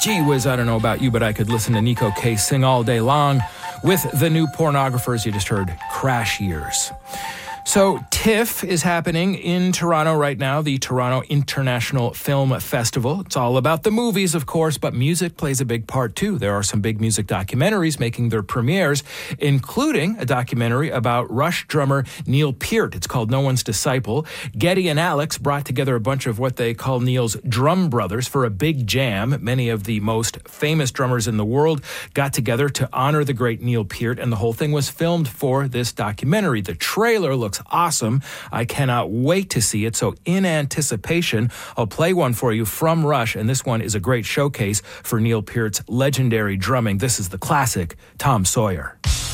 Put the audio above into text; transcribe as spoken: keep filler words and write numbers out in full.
Gee whiz, I don't know about you, but I could listen to Neko Case sing all day long with the new Pornographers. You just heard Crash Years. So TIFF is happening in Toronto right now, the Toronto International Film Festival. It's all about the movies, of course, but music plays a big part too. There are some big music documentaries making their premieres, including a documentary about Rush drummer Neil Peart. It's called No One's Disciple. Geddy and Alex brought together a bunch of what they call Neil's drum brothers for a big jam. Many of the most famous drummers in the world got together to honor the great Neil Peart, and the whole thing was filmed for this documentary. The trailer looks awesome. I cannot wait to see it. So in anticipation, I'll play one for you from Rush, and this one is a great showcase for Neil Peart's legendary drumming. This is the classic Tom Sawyer.